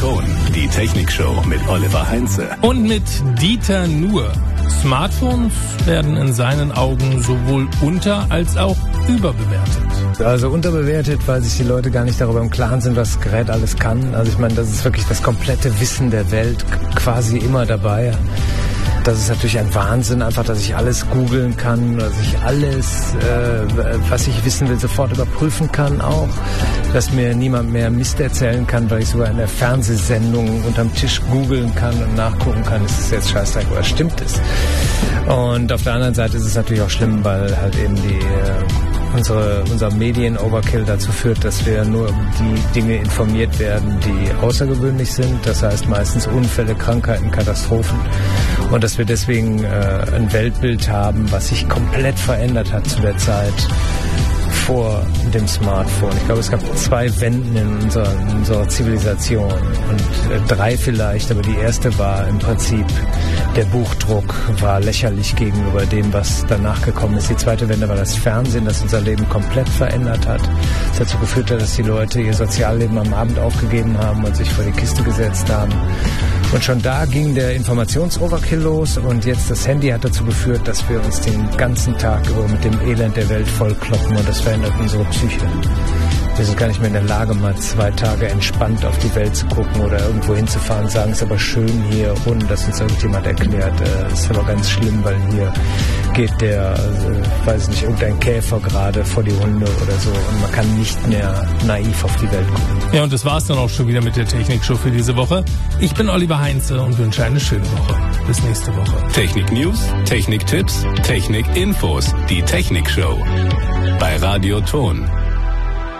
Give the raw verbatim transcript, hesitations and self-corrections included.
Ton, die Technikshow mit Oliver Heinze. Und mit Dieter Nuhr. Smartphones werden in seinen Augen sowohl unter- als auch überbewertet. Also unterbewertet, weil sich die Leute gar nicht darüber im Klaren sind, was das Gerät alles kann. Also ich meine, das ist wirklich das komplette Wissen der Welt quasi immer dabei. Das ist natürlich ein Wahnsinn, einfach, dass ich alles googeln kann, dass ich alles, äh, was ich wissen will, sofort überprüfen kann auch. Dass mir niemand mehr Mist erzählen kann, weil ich sogar in der Fernsehsendung unterm Tisch googeln kann und nachgucken kann, ist es jetzt Scheißdreck oder stimmt es? Und auf der anderen Seite ist es natürlich auch schlimm, weil halt eben die... Äh, Unsere, unser Medien-Overkill dazu führt, dass wir nur um die Dinge informiert werden, die außergewöhnlich sind. Das heißt meistens Unfälle, Krankheiten, Katastrophen. Und dass wir deswegen äh, ein Weltbild haben, was sich komplett verändert hat zu der Zeit vor dem Smartphone. Ich glaube, es gab zwei Wenden in unserer, in unserer Zivilisation und äh, drei vielleicht, aber die erste war im Prinzip, der Buchdruck war lächerlich gegenüber dem, was danach gekommen ist. Die zweite Wende war das Fernsehen, das unser Leben komplett verändert hat. Das dazu geführt hat, dass die Leute ihr Sozialleben am Abend aufgegeben haben und sich vor die Kiste gesetzt haben. Und schon da ging der Informations-Overkill los und jetzt das Handy hat dazu geführt, dass wir uns den ganzen Tag über mit dem Elend der Welt vollkloppen und das verändert unsere Psyche. Wir sind gar nicht mehr in der Lage, mal zwei Tage entspannt auf die Welt zu gucken oder irgendwo hinzufahren und sagen, es ist aber schön hier, ohne dass uns irgendjemand erklärt. Es ist aber ganz schlimm, weil hier geht der, also, weiß nicht, irgendein Käfer gerade vor die Hunde oder so und man kann nicht mehr naiv auf die Welt gucken. Ja, und das war's dann auch schon wieder mit der Technikshow für diese Woche. Ich bin Oliver Heinze und wünsche eine schöne Woche. Bis nächste Woche. Technik-News, Technik-Tipps, Technik-Infos, die Technikshow bei Radio Ton.